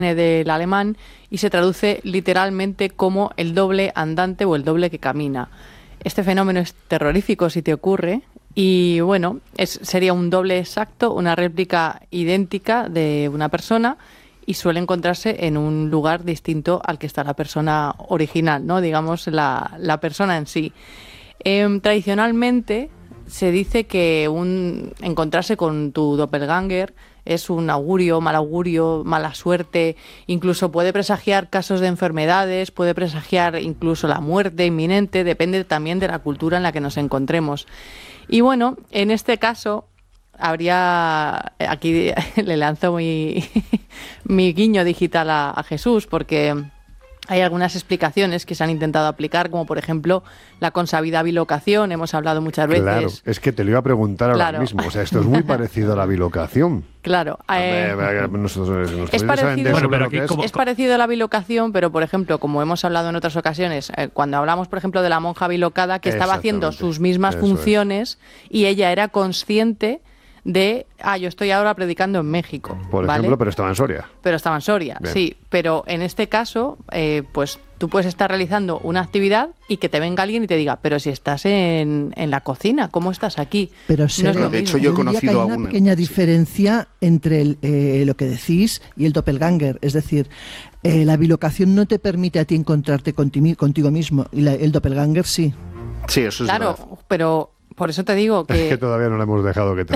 del alemán y se traduce literalmente como el doble andante o el doble que camina. Este fenómeno es terrorífico si te ocurre y bueno, sería un doble exacto, una réplica idéntica de una persona y suele encontrarse en un lugar distinto al que está la persona original, ¿no? Digamos, la persona en sí. Tradicionalmente se dice que encontrarse con tu doppelganger es un augurio, mala suerte, incluso puede presagiar casos de enfermedades, puede presagiar incluso la muerte inminente, depende también de la cultura en la que nos encontremos. Y bueno, en este caso aquí le lanzo mi guiño digital a Jesús, porque hay algunas explicaciones que se han intentado aplicar, como por ejemplo la consabida bilocación, hemos hablado muchas veces. Claro, es que te lo iba a preguntar ahora mismo, o sea, esto es muy parecido a la bilocación. Claro. Es parecido a la bilocación, pero por ejemplo, como hemos hablado en otras ocasiones, cuando hablamos por ejemplo de la monja bilocada, que estaba haciendo sus mismas funciones y ella era consciente de, yo estoy ahora predicando en México. Por ejemplo, pero estaba en Soria. Bien. Sí. Pero en este caso, pues tú puedes estar realizando una actividad y que te venga alguien y te diga, pero si estás en la cocina, ¿cómo estás aquí? Pero de hecho yo he conocido a una pequeña diferencia entre lo que decís y el doppelganger. Es decir, la bilocación no te permite a ti encontrarte contigo mismo y el doppelganger sí. Sí, eso es verdad. Claro, pero por eso te digo que... Es que todavía no le hemos dejado que te